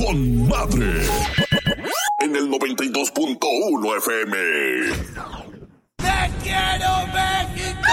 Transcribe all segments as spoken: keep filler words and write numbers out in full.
con madre. En el noventa y dos punto uno F M. ¡Te quiero, México!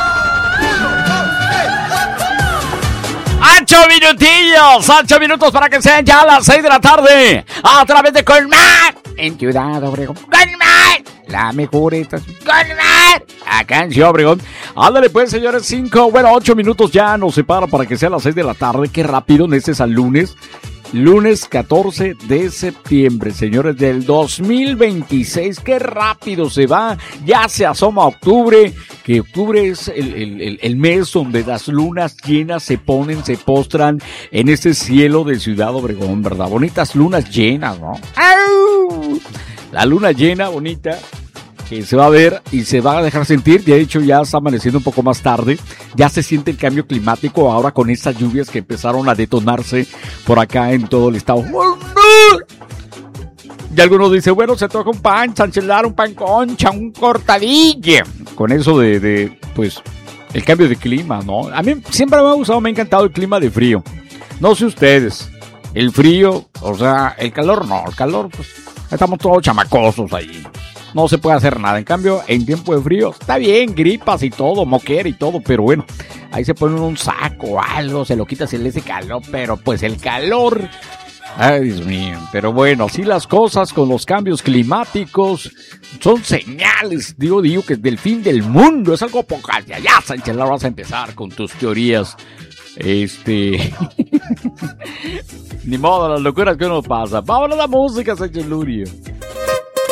¡Ocho minutillos! ¡Ocho minutos para que sean ya las seis de la tarde! A través de Colmar, en Ciudad Obregón. ¡Colmar! La mejor estación. ¡Colmar! Acá en Ciudad Obregón. Ándale pues, señores, cinco, bueno, ocho minutos ya nos separa para que sea las seis de la tarde. ¡Qué rápido! En este es el lunes. Lunes catorce de septiembre, señores, del dos mil veintiséis. ¡Qué rápido se va! Ya se asoma octubre, que octubre es el, el, el, el mes donde las lunas llenas se ponen, se postran en este cielo de Ciudad Obregón, ¿verdad? Bonitas lunas llenas, ¿no? ¡Au! La luna llena, bonita, que se va a ver y se va a dejar sentir. De hecho, ya está amaneciendo un poco más tarde. Ya se siente el cambio climático ahora con estas lluvias que empezaron a detonarse por acá en todo el estado. Y algunos dicen, bueno, se toca un pan, chanchelar, un pan concha, un cortadilla. Con eso de, de, pues, el cambio de clima, ¿no? A mí siempre me ha gustado, me ha encantado el clima de frío. No sé ustedes. El frío, o sea, el calor no. El calor, pues, estamos todos chamacosos ahí. No se puede hacer nada. En cambio, en tiempo de frío, está bien, gripas y todo, moquera y todo, pero bueno, ahí se pone un saco o algo, se lo quita, se le hace calor, pero pues el calor, ay Dios mío, pero bueno, así las cosas con los cambios climáticos son señales, digo, digo que es del fin del mundo, es algo poca, ya, ya, Sánchez, ahora vas a empezar con tus teorías, este, ni modo, las locuras que uno pasa. Vámonos a la música, Sánchez Lurio.